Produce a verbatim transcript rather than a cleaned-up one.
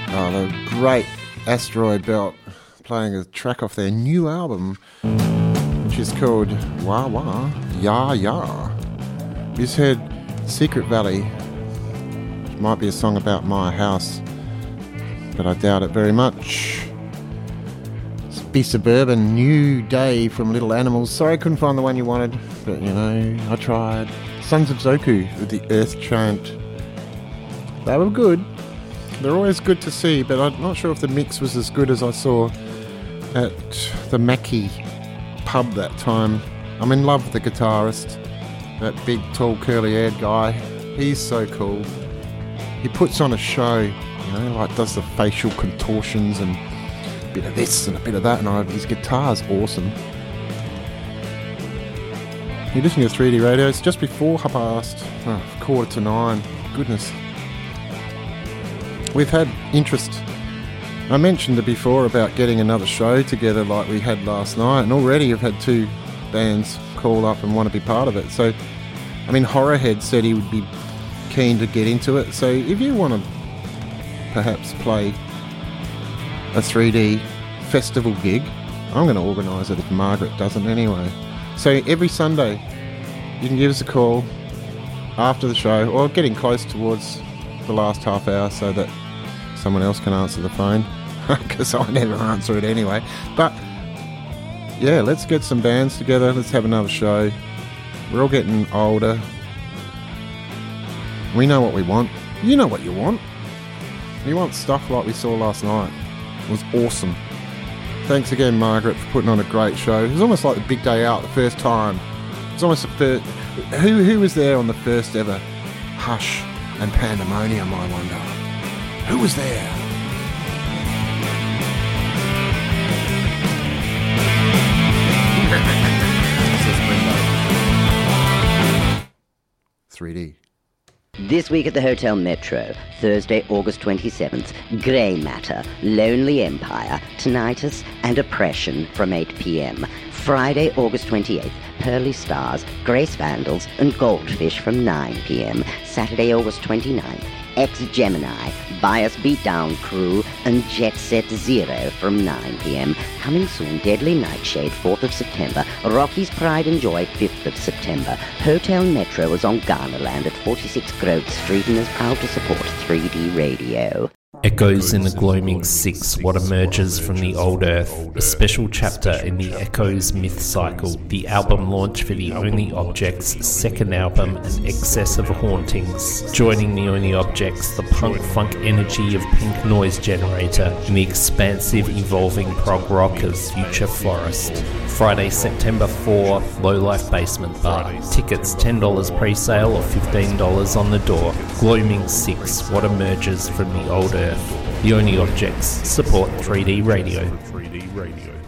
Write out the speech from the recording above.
Oh, the great Asteroid Belt playing a track off their new album, which is called Wah Wah Ya Ya. You just heard Secret Valley, which might be a song about my house, but I doubt it very much. It's Be Suburban, New Day from Little Animals. Sorry I couldn't find the one you wanted, but you know, I tried. Sons of Zoku with the Earth Chant. They were good. They're always good to see, but I'm not sure if the mix was as good as I saw at the Mackie pub that time. I'm in love with the guitarist, that big, tall, curly-haired guy. He's so cool. He puts on a show, you know, like does the facial contortions and a bit of this and a bit of that, and I, his guitar's awesome. You're listening to three D Radio. It's just before half past, oh, quarter to nine. Goodness. We've had interest. I mentioned it before about getting another show together like we had last night, and already I've had two bands call up and want to be part of it. So, I mean, Horrorhead said he would be keen to get into it. So if you want to perhaps play a three D festival gig, I'm going to organise it if Margaret doesn't anyway. So every Sunday you can give us a call after the show, or getting close towards the last half hour so that someone else can answer the phone, because I never answer it anyway. But yeah, let's get some bands together, let's have another show. We're all getting older, we know what we want. You know what you want. You want stuff like we saw last night. It was awesome. Thanks again, Margaret, for putting on a great show. It was almost like the big day out the first time. It was almost the first... Who, who was there on the first ever Hush and Pandemonium, I wonder? Who was there? three D. This week at the Hotel Metro, Thursday, August twenty-seventh, Grey Matter, Lonely Empire, Tinnitus and Oppression from eight p.m. Friday, August twenty-eighth, Pearly Stars, Grace Vandals and Goldfish from nine p.m. Saturday, August twenty-ninth, Ex-Gemini, Bias Beatdown Crew and Jet Set Zero from nine p.m. Coming soon, Deadly Nightshade, fourth of September, Rocky's Pride and Joy, fifth of September. Hotel Metro is on Ghanaland at forty-six Grove Street and is proud to support three D Radio. Echoes in the Gloaming six, What Emerges from the Old Earth, a special chapter in the Echoes myth cycle, the album launch for the Only Objects' second album, An Excess of Hauntings. Joining the Only Objects, the punk-funk energy of Pink Noise Generator, and the expansive, evolving prog rock of Future Forest. Friday, September fourth, Low Life Basement Bar. Tickets ten dollars pre-sale or fifteen dollars on the door. Gloaming six, What Emerges from the Old Earth. The Only Objects support three D Radio. three D Radio.